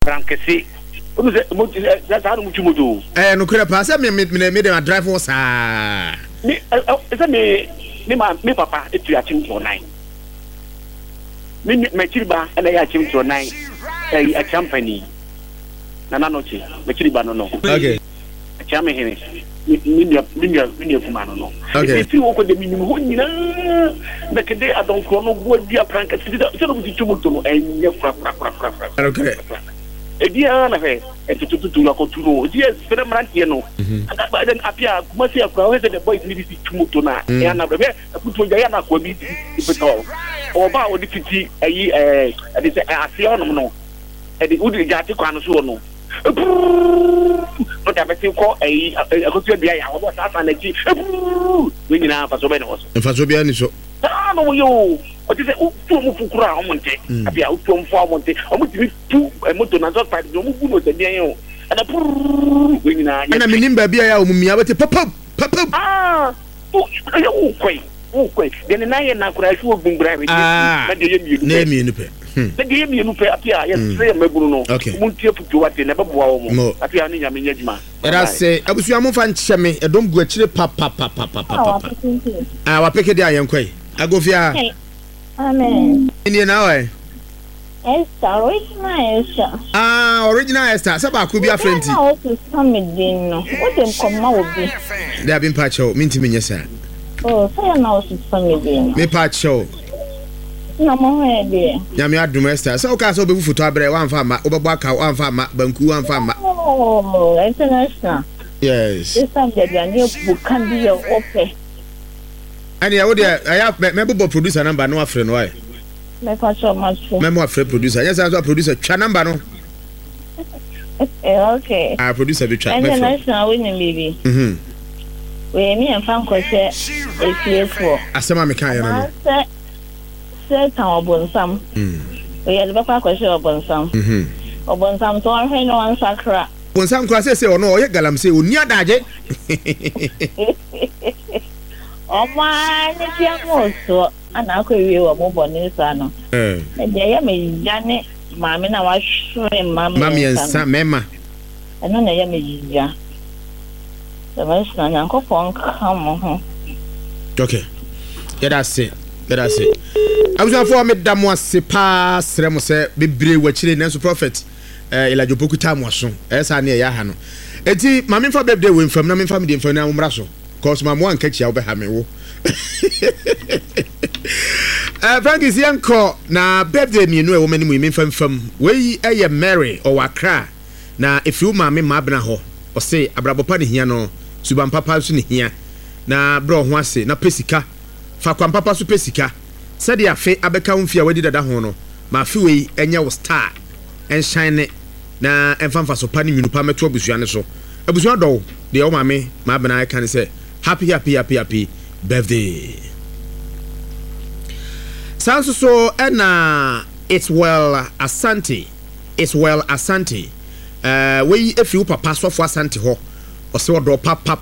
Brankesi. That's how much you do. No could pass me a drive was me papa, it's your team for 9. Me chilba and I team for 9 a company. Nananochi, me chilba no. Okay. A champion here. Minimum. Okay. If you walk with the minimum, the day I don't know what dear prank is to and okay. A dear affair, and to know, yes, Feramantiano. And then appear, must have provided the boys needed to move to now. And I put to Diana for me if at all. Or about the 50 a year, and it's a Siono, and it would be got to Quanosuono. But I think call a good day. I was at an edgy. We now for so many was. And for Sobiani, so. I know you. What is it? Two crown Monte. I be out from 4 Monte. I want to 2 a motor and not 5 no good and a winning. And I mean, baby, I will me about a pop. Ah, okay. Then I and I could have been grabbing. Ah, name me in the pen. The game you pay up here, yes, Bruno. Okay, won't you put what they never more. Appear in Yamijma. And I say, I was your move and chemi, I don't go to papa. Our picket I am quay. I go via. Amen. Indian hour. Esther, original Esther. Ah, original Esther. Saba could be a friend. What is coming, Dino? What them come out be? They have been patched out, mean to me, yes, sir. Oh, say now is coming. Me patch out. No more idea. Yamia Dumester. So, Castle be for Tabre, 1 farmer, Obabaka, 1 farmer, Banku, 1 farmer. Oh, international. Yes. This time the new book can be your open. And I have member producer number, no friend. Why? My pastor much. Member of producer. Yes, I was a producer. Chanamba, no. Okay. I produce a bit. International winning, baby. We me and Franco say a fearful. Asama Mekaya. Say, Bonsam. We had the back question of Bonsam. Or Bonsam, so I know one sacra. Bonsam classes say, or no, Galam say, near Daje. Oh, my, also, and I could view a mobile news. And they are me, Janet, Mammy, I was showing Mammy and some Mamma. And then I am a the rest and Uncle Pong come. Okay. Yeah, that's it. I was for me damwa se pass remose bebre wachire nenso prophet Elijah Poku time waso esa na ya ha no enti ma me fa birthday we mfam na me fa me de mfam na umra so cause ma mo anka chia obe ha me wo Frankie Sianko na birthday mi no e wo mani mu me mfam we eye Mary o Accra na efiu ma me ma bena ho o se abrabopa ne hia no suban papa so ne hia na bro ho ase na pesika fa kwam papa so pesika said ya fe abeka umfia wadi dada ho no ma fe we enya wo star en shine na emfamfa so pani minu pa meto abusuane so abusuan do de o ma me ma bana kan say happy birthday sanso so na it's well Asante we efi papa so fo Asante ho o se wo do papa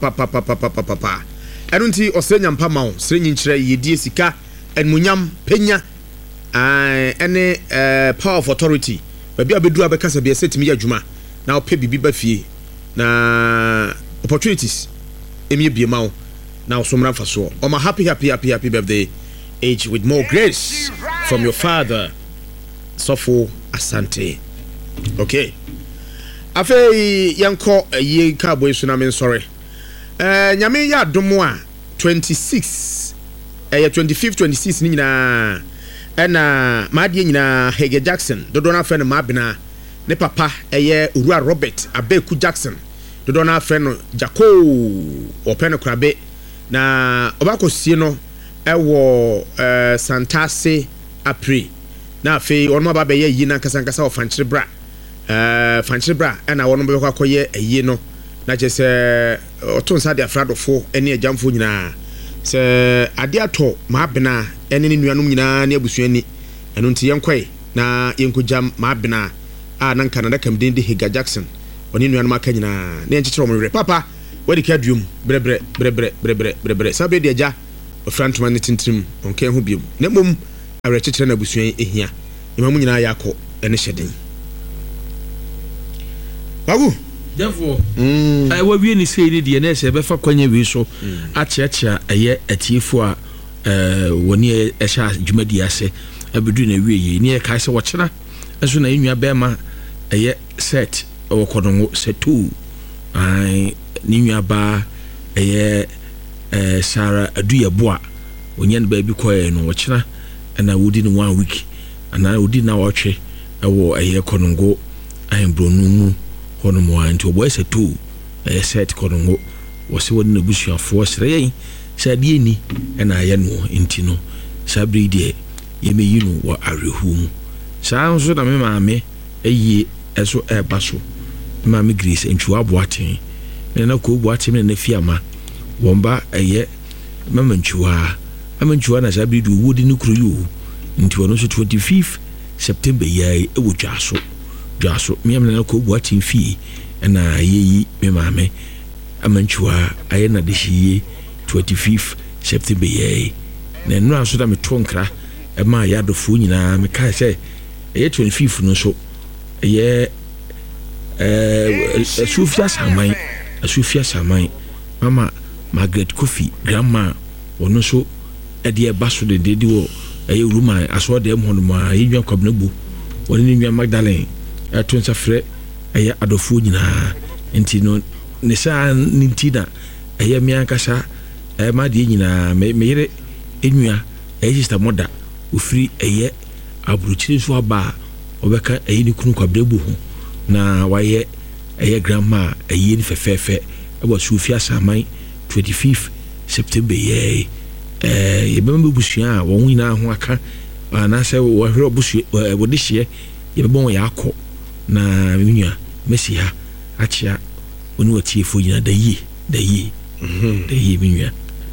enunti o se nyampa ma wo se nyinkire yedie sika enmunyam penya ene power of authority baby abeduru abekasa be setimi adwuma na ope bibi ba fie na opportunities emi bie ma wo na osomra faso o ma happy birthday age with more grace from your father Sofo Asante. Okay, afei yanko ye cowboy so na men sorry nyame ya domo a 26 25 26 ni nyina ena maadie nyina Hege Jackson dodo na friend mabena ne papa Urua Robert Abeku Jackson dodo na friend Jako open krabe na obakosie no ewo Santase Apri na afei onma ba be yi na kasankasa ofanchire bra ena wono be kwakoye eyi no na chese otonsa de afradofo ene agyamfo nyina se ade ato maabena ene ne nuanom nyina ne abusuani eno nti yenkoi na yenkojam maabena a nan Canada kamden de Hega Jackson oni nuanom aka nyina ne enchechero mo papa wadi ka duum brebre sabe de agya ofrantuma ne tintrim onka hu biom ne mom awrechechero na abusuani ehia imamu nyina yakọ ene hyeden Bagu. Therefore, I will really say the NS ever for Quenya Wiso, a church a year at ye for 1 year a shas Jumadiase, a bedouin a wee near Kaiser Watchana, as soon as you Bema a year set or Cordon set 2. I Nina Bar a year Sarah a dear bois when young baby quiet no Watchana, and I would in 1 week, and I would now watch it. I wore a year Conongo, I am Bruno. Hono mo anto boy se tu set konongo wose woni nebusu afo sere se de ni na aye no intino sabri de ye me yinu wo arehu mu sa nso na me maame eyi eso baso maame Grace entwa aboaten na ko boaten na fiama womba eye mama ntwa na sabri du wodi ni kuru yu nti wono so 25 September ye ewo dwaso me am na ko buatin fi na yeyi me maame amanchua aye na de hie 25 September ye na no aso da me tonkra e ma ya do fu nyina me ka se ye 25 no so ye Sufia Samai mama Margaret Kofi grandma wono so e de baso de wo e ruma aso de mo no ma ye nwa kwabnabu woni nwa Magdalene atonsa frɛ ɛyɛ adofo nyina enti no ne saa nintina ɛyɛ me ankasa ma de nyina me yere enua ɛyɛ sister moda ofiri ɛyɛ aburukyire so aba obɛka ɛyɛ ni kunu kwabrɛbu ho na wayɛ ɛyɛ grandma ɛyɛ ni fɛfɛfɛ ɛwɔ Sufia Samai 25 September ye yɛbɛma busua a wɔn nyina ho aka anasɛ wɔhwɛ obusu wɔde hye yɛbɛbɔ wɔn akɔ na minua Messi ha achia oni watiefo nyina da yi minua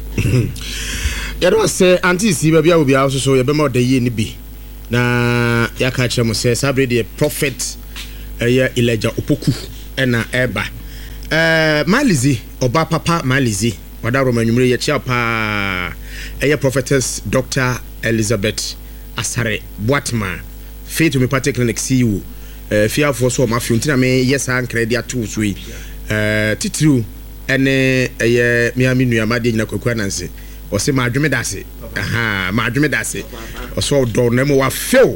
ya do say anti si ba bia obi a so ye be ma da yi ni bi na ya ka kire mo say sabre the prophet ya Elijah Opoku na eba Malizi oba papa Malizi oda Roma nwumre ye chia pa prophetess Dr. Elizabeth Asare Boatma Faith Homeopathic Clinic CEO Fia for so ma fiuntina me yes an credit atu so yi titru ene miami nua ma de nyina kwakwa nanse o se ma adweme dase ma adweme dase o so do na mo wa feel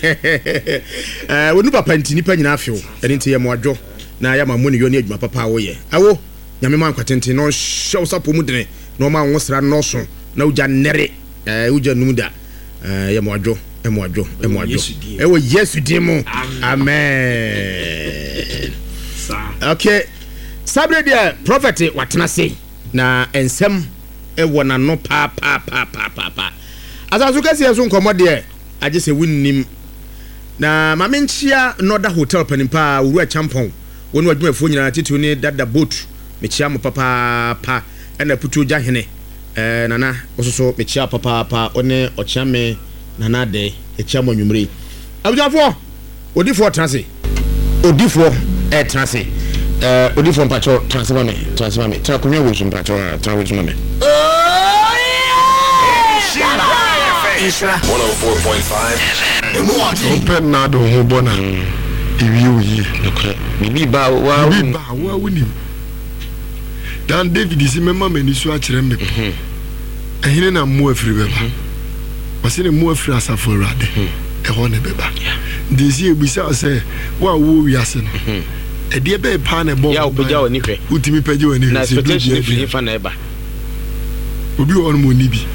wonu papa ntini pa nyina feel ene nti ye mo adwo na ya ma mo ne yo ne adwuma papa wo ye awo nyame man kwatente no show sapo mu dene no ma wonsra no so na uja nere uja numuda ya mo adwo ewo Yesu dimo amen okay sabre dia prophet watena say na ensem ewo na no pa asaso kasi yaso nkomode age se wunnim na mamenchia Northern Hotel panimpa wuru achampon wonu adwumafo nyina titu ne dada boat mechia mo papa na putu jahene nana ososo mechia papa one ochiame nana de echiamo nwumre abujafo odifo transe odifo transe odifo mpacho transfer me tra kunwa wo mpacho tra wo me 104.5 open na do ho bona iwi yi bibi ba wa woni dan David isi mema mani so a kire me ehine na mo afiri beba wasine mo afiri asafo rade ho ne beba desi ebisa se wa wo wiase no ede be pa na bo ya opeja oni hwe utimi peje oni na expectation efiri fa na eba obi on mo ni bi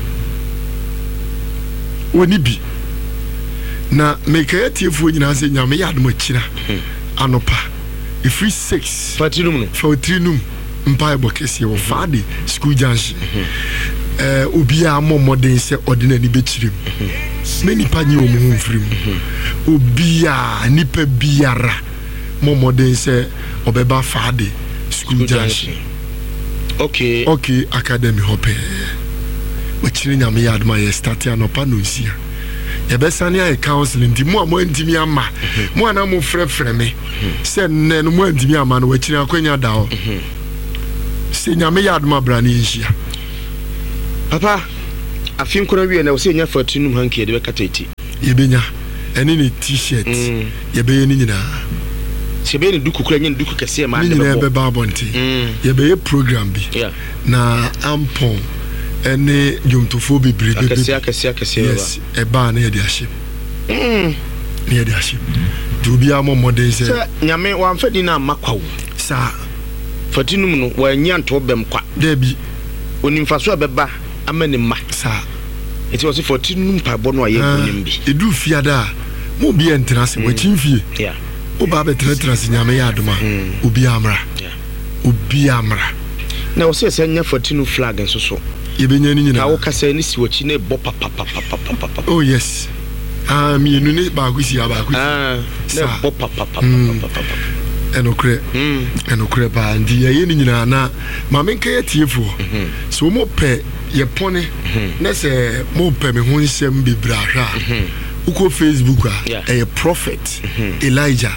oni bi na meka atiefo nyina se nyame yadom akira anopa efiri 6 fatrinum mpa ebokese wo fade school junction obi a momoden se ordinary bechirim many pani o mu mfrim obi a nipa biara momoden se obeba fade school junction okay academy hope wachiri nyame yadom ya start anopa no nsia yebesani ay counseling di mo ntimi ama mo na mo frefre me se nne no mo ntimi ama no wachiri akwanya dawo se nyame yadom brani nsia papa afim kono wie na wo se nya fatunum hanke de bekata eti yebenya ene ni t-shirt yebeye ni nyina sebe ni duku kura nyen duku kese ma ne be ba bonti ye be program bi na ampon ene jomtofo bebrebe kese yes e ba na ye dia ship ne ye dia ship do bia mo modern say nyame wan fadi na makwawo sa fatinum no wa nyanto bem kwa da bi onimfaso abeba amani ma sa eti wose fatinum pa bo no aye bonim bi edu fiada mo bi entra se wachimfie o ba betra se nyame ya adoma obi amra na wose se nya fatinu flag nso so ye benya ni nyina na wo kasa ni si wachi na bo papa oh yes mi enu ne ba kusi aba kusi na bo papa enokre ba ndi ye ni nyina na ma menka ye tiefo so mo pe ye pone na se mo pe me ho nsem bebra hwa uko Facebook a prophet Elijah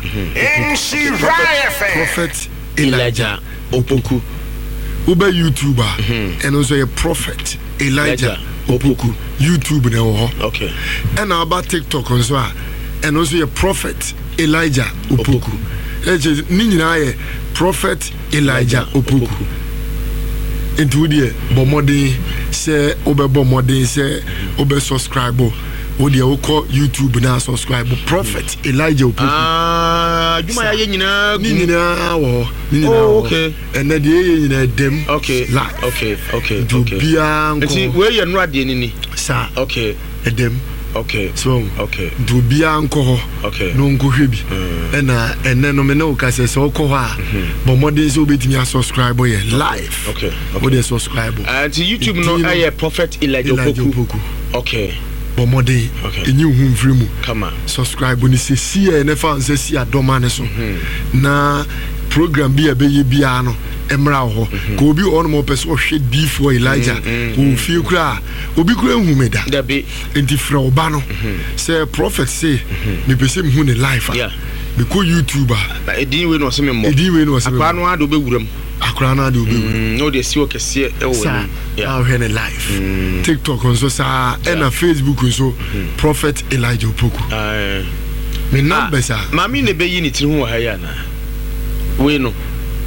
prophet Elijah Opoku uba YouTuber and also a prophet Elijah Opoku YouTube na wo okay and about TikTok also and also a prophet Elijah Opoku ni nyina ye prophet Elijah Opoku into die bomodin se obebo modin se obe subscribe o de o YouTube na subscribe prophet Elijah Opoku juma ya nyina ni nyina wo okay and de ye nyina dem okay do bia nko enti we ye no ade ni sa okay edem okay so okay do bia nko okay no nko hwebi na enne no me no ka se so ko ha bo modern so betimi subscribe ye live okay o de subscribe and YouTube no aye prophet Elijah Opoku okay bomode enyu hu mfrimu kama subscribe ni se ne fa nse si adoma ne so na program bi abeye bia no emra ho ko obi on mo person hwe before Elijah o fi kura obi kura hu meda da be enti fra oba no say prophet say me pese me hu ne life be ko YouTuber edin we no se me mo akwa no ado be wuram akra na ado be wuram no de si o kese e wo ni how he life TikTok on sa and Facebook so prophet Elijah Opoku me number sa mami ne be yi ni tiri hu ha ya na we no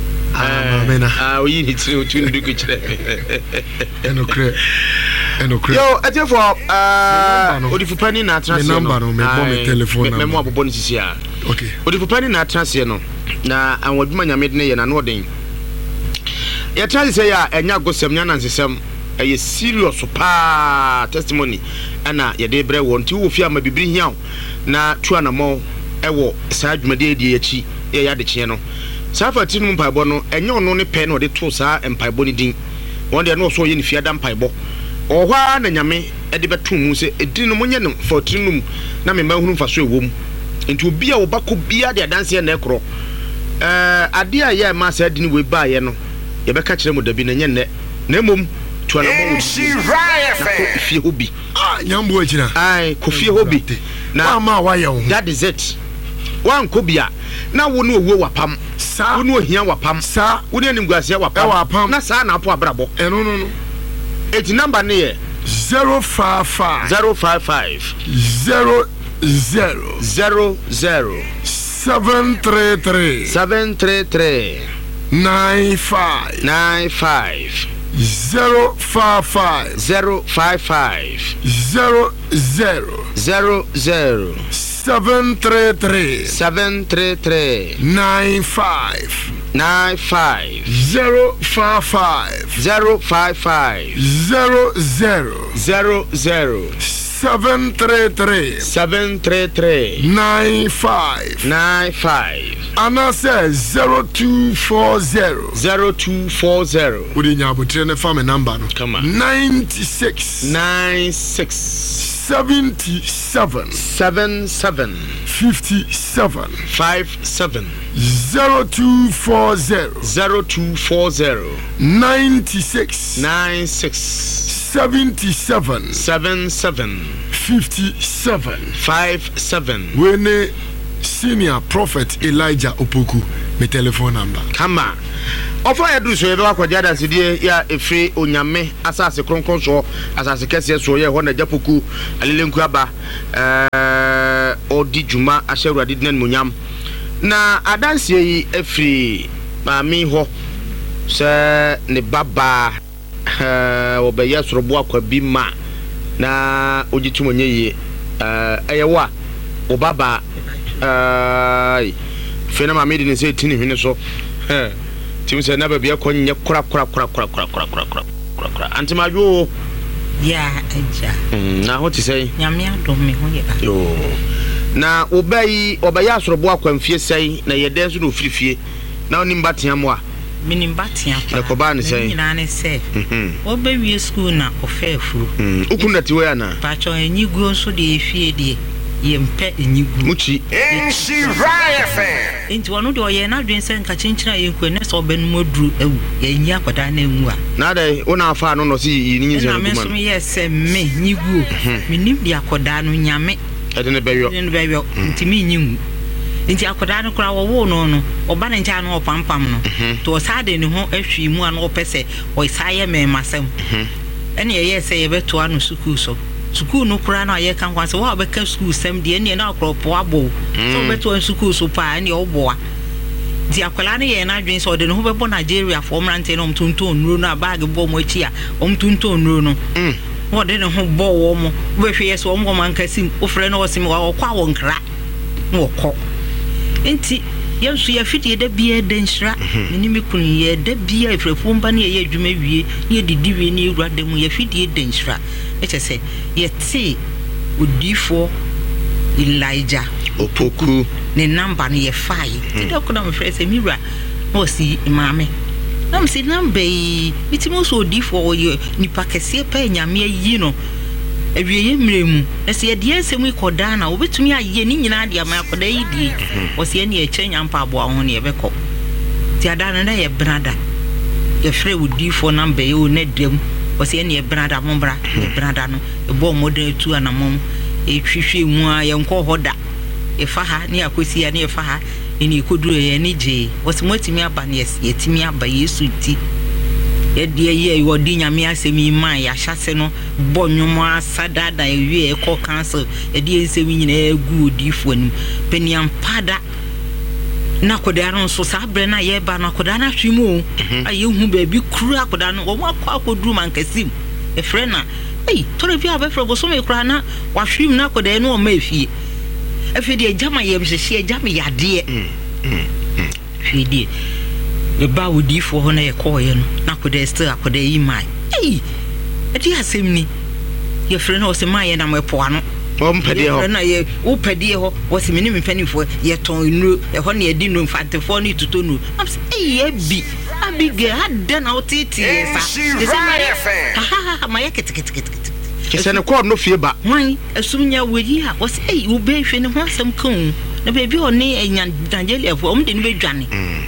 mena o yi ni tiri o tun du ko kire enokre yo atefo odifupani na atranse no number no me bo me telephone me mo abobo ni sisi a okay odifupani na atranse no na anwaduma nyame de ne ye na no den ya transe say ya enya gosem nya nansesem eye serious pa testimony ana ye de bre won ti wo fi ama bibiri hiaw na tua na mo ewo sa adwumade edi echi ye ya de kye no safa tinu mpaibo no enye ono ne pe na de to sa mpaibo ni din won de no so ye ni fiada mpaibo ohwa na nyame e de beto mu se edin no monye no for tinu na me mahunu faso ewom enti obi a wo bako bia de adanse na ekro ade a ye ma sa adini we ba ye no ye beka kire mu dabi na nye ne na mom to na mo fie hobi nyambo agina ai ko fie hobi na ma wa ye ho that is it wan ko bia na wo no owo wapam sa wo no ohia wapam sa wo ne nimguase wapam na sa na apo abrabo no eti number ne ye 055 000 733 95 055 00 733 95 055 00 733 95 Anna says 0240 Udi nyabutre ne fame number no come on 96 77 57 57 0240 96 77 57 Wene senior prophet Elijah Opoku me telephone number come on offer edu so ebe akwaja da sidie ya efre onyame asase kronkron so asase kese so ye ho na japoku alelenku aba odi juma ashewrade dinan munyam na adanse yi afiri maami ho se ne baba obeya sorobo akwa bi ma na ogitum onye yi eyewa obaba fena maami de ne se tini hwene so tim se na ba bia konye kura antimajo ya eja na ho ti sei nyame adom me ho ye yo na obeya sorobo akwa mfie sei na yeden so no firifie na oni mbatia mo a minim batia pa na koba ne sei nyina ne se obewie school na ofefu ukunda ti we ana pacho enyigu so de efie de yempe enyigu muchi enshiraye fe enti wonu de oye na dwen se nka chinchina yenku ne so benu moduru ewu yenyi akwada na enwu a na dai ona afa no no si yinyi nze no kuma na me so yes me nyigu minim de akwada no nyame ede ne beyo enti mi nyimu nti akwada no kura wo no oba ne ncha no opampam no to osade ne ho ahwi mu a no opese o isaye me masem ene ye se ye beto anu sukuu so sukuu no kura na ye kan kwanse wa beka sukuu sem de ene na akropo abo so beto sukuu so pa ene oboa di akwala ne ye na dwen so de no ho bebo Nigeria for mrante no mtunto onuro no bag bo mo achi a omtunto onuro no wo de ne ho bo wo mo we hwe ye so mo man kasim ofre no osim wa kwa wo nkra no ko enti yensu ya fiti da biye denshra ni mi kun ye da biye frefo mba ne ye adwuma wie ye didi wie ne ewura dem ya fiti denshra eche ye ti odifo Elijah opoku ne number ne ye fai ti da ko na me frese mi wura no si imame na me si number yi mitimo so odifo ye nipa kese pa nyame yi no ewiye mremu ese ye de ensemu ikoda na obetumi aye ni nyina de ama akoda yi die wose ne echenya mpa abo ho ne yebekọ ti adana na ye brada ye frɛ odifo number ye o ne dem wose ne ye brada mombra ye brada no ebo modern tu anamom etwihwe mu a ye nkɔ hoda e fa ha ne akosi ya ne fa ha ni koduru ye ne je wose motimi aba ne ye timi aba Yesu ti ye ye wodi nyame asemi ma ya hyase no bonwom asada da ewie ekọ cancel ye de ensemi nyina egu odifo anim peniam pada na koda no so sabre na ye ba na koda na hwimu aye hu ba bi kru akoda no wo akoduru man kasim e frɛ na tore bi abefro bo so me kra na wa hwim na koda no o ma efie de jama ye mhyehyɛ jama yade hwidi e ba odifo ho na ye kɔye no na koda still akoda yi mai eti asem ni ye frɛ na o se mai na mo po ano ompede ho na ye opede ho o se mini mfanifo ye ton nuro e ho na ye di no mfantefo ni tutonu am se bi abige hadda na otiti sa ha ma ye ketekete kese ne kɔ no fie ba wan asumnya wodi ha o se wo be hwe ne ho asem kan na be bi o ne enyan Nigeria fo om de ne be dwane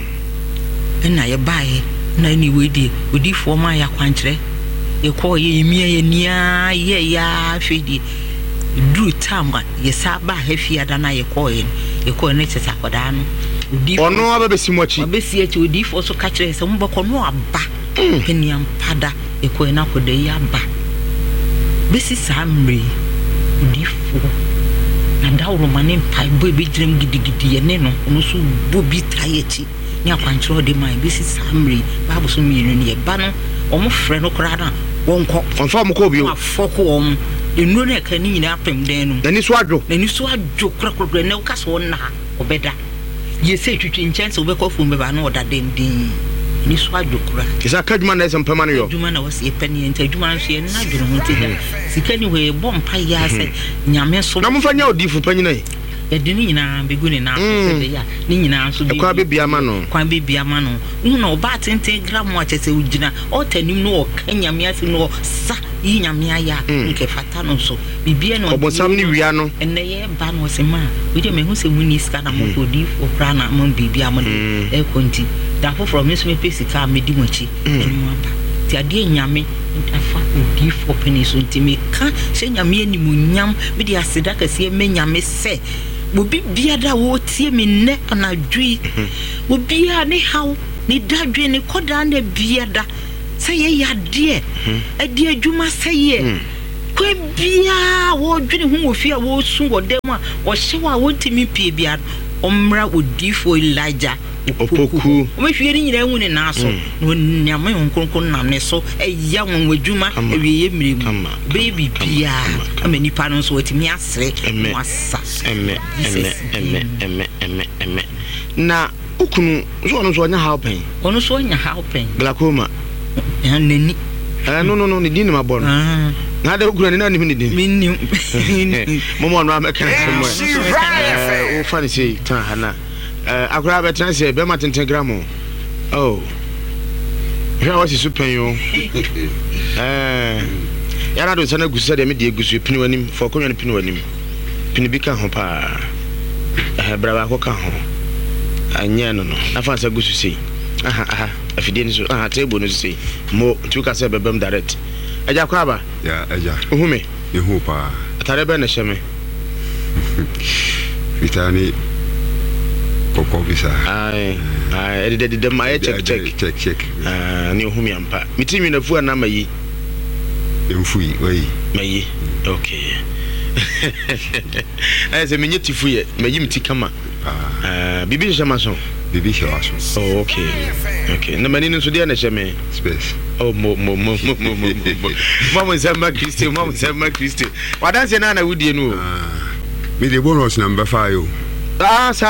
na ye bae na ni wedi odifo ma ya kwankyere ye kɔ ye emia ye nia ye ya hwedi dru tamba ye saba hefia da na ye kɔ ne teta koda no odifo ono abesi mochi abesi echi odifo so ka kyerɛ sɛ mbɔkɔ no aba peniam pada ye kɔ na koda ya ba besi samre odifo na dawro mane pai bo be gyram gidigidi ye ne no ono so bobi tayechi ni akwankyerɛ de mai besi samre babu so mienu ne ye ba no omo frɛ no kora na wonko onfa mo ko bio afoko om enu ne ka ni nyina apem den no nani so adwo kura ne ka so na obeda ye se twitwi nkyɛn so obekɔ fom beba na oda den ni so adwo kura kisa kadwuma na esem pema no yo adwuma na wose epani enta adwuma no so ye na adwo ho ntia sika ni we bɔ mpa ya se nyame so na mo fa nya odifo panyina yi yɛde ne nyinaa begune na asɛ ya ne nyinaa so bi kwa bebia ma no na ɔba tenten gram a kyɛsɛ ugina ɔtanim no ɔka nyame ase no sa yi nyame aya nke fata no so bibia no ɔbonsam ne wia no ɛnɛ yɛ ba no se ma we de me hu se muni ska na mo kodi okra na mo bibia mo de e konti da foforo me so me pesi ka me di mochi ɛnu aba ti ade nyame afa odi fo peni so ntimi ka hye nyame animunyam me de aseda kase me nyame se obi biada wo tie me ne anadwi obi a ne haw ne dadwe ne koda na biada sɛ ye yade ade adwuma sɛ ye kwa bia wo dwene ho wo fi a wo su wo dem a wo hye wa wo ntimi pie bia omra odifo Elijah opoku o me hwie ni nyina hu ne na so no nyame nkonkon nam ne so eya won wadwuma ewiye mmiremu baby bia amani pa no so watimi asre no asa emme na ukunu so ono so nya helping ono so nya helping glaucoma ya nani no ni din ma bon na da ukunu na ni hu ni din minnim momo no ameka na mo o fani sei tan hana akura betan say be ma tenten gram oh ya wasi super yo ya na do sana gusu de me de gusu pini wanim for konwa ni pini wanim pini bi ka ho pa braba ko ka ho anya no na fa sa gusu sei aha afide ni so table no sei mo tu ka say bebem direct aja kwa ba ya aja uhume ehu pa atare be na hyeme vitani koko bisa ai de my check ni ohumi ampa mitimi na fu na mayi emfui wei mayi okay se menye tifu ye mayi mti kama bibi shama so oh okay na mani nso dia na sheme space oh mo sema Christi wadanse na wudie no me de bonus number 5 yo